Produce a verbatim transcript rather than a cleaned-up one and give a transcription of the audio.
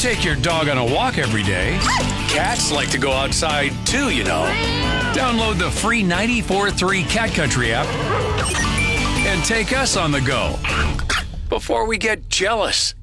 take your dog on a walk every day. Cats like to go outside too, you know. Download the free ninety-four point three Cat Country app and take us on the go before we get jealous.